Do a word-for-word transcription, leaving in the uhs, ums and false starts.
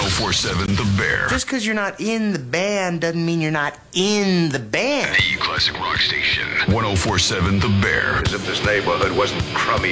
oh four seven The Bear. Just because you're not in the band doesn't mean you're not in the band. The classic rock station. ten forty-seven The Bear. As if this neighborhood wasn't crummy